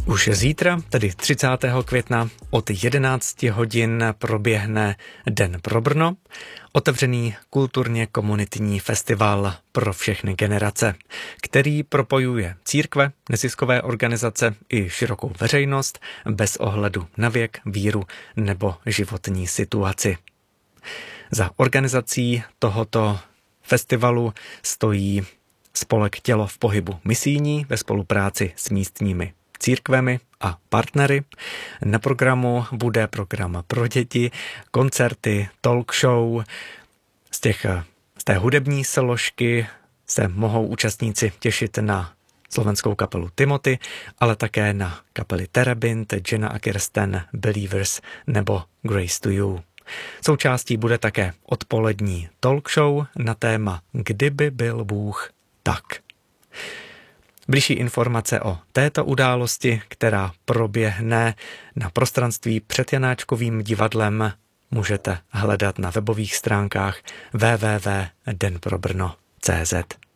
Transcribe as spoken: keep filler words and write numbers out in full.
Už zítra, tedy třicátého května od jedenácti hodin proběhne Den pro Brno, otevřený kulturně komunitní festival pro všechny generace, který propojuje církve, neziskové organizace i širokou veřejnost bez ohledu na věk, víru nebo životní situaci. Za organizací tohoto festivalu stojí spolek Tělo v pohybu misijní ve spolupráci s místními církvemi a partnery. Na programu bude program pro děti, koncerty, talk show. Z, těch, z té hudební složky se mohou účastníci těšit na slovenskou kapelu Timothy, ale také na kapely Terebint, Jenna a Kirsten, Believers nebo Grace to You. Součástí bude také odpolední talk show na téma Kdyby byl Bůh tak. Bližší informace o této události, která proběhne na prostranství před Janáčkovým divadlem, můžete hledat na webových stránkách w w w tečka den pro brno tečka c z.